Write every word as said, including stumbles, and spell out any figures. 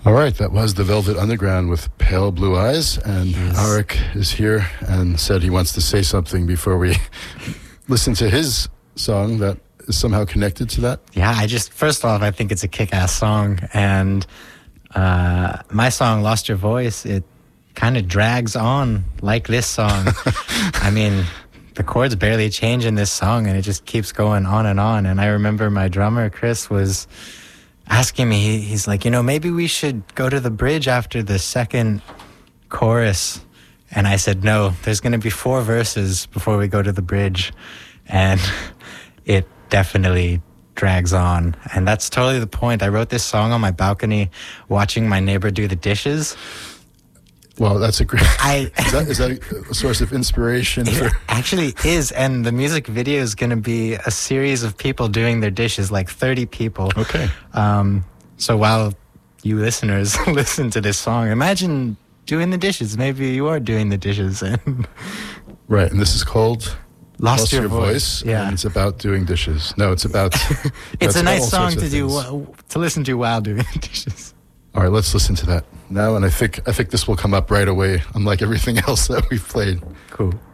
All right, that was the Velvet Underground with Pale Blue Eyes, and yes. Arik is here and said he wants to say something before we listen to his song that is somehow connected to that. Yeah, I just, first off, I think it's a kick-ass song, and uh, my song, Lost Your Voice, it kind of drags on like this song. I mean, the chords barely change in this song, and it just keeps going on and on, and I remember my drummer, Chris, was asking me, he's like, you know, maybe we should go to the bridge after the second chorus. And I said, no, there's going to be four verses before we go to the bridge. And it definitely drags on. And that's totally the point. I wrote this song on my balcony watching my neighbor do the dishes. Well, that's a great... I, is, that, is that a source of inspiration? It for... actually is, and the music video is going to be a series of people doing their dishes, like thirty people. Okay. Um, so while you listeners listen to this song, imagine doing the dishes. Maybe you are doing the dishes. And right, and this is called... Lost, Lost Your, Your Voice. Voice. Yeah. And it's about doing dishes. No, it's about... it's a nice song to do do to listen to while doing dishes. All right, let's listen to that now, and I think I think this will come up right away, unlike everything else that we've played. Cool.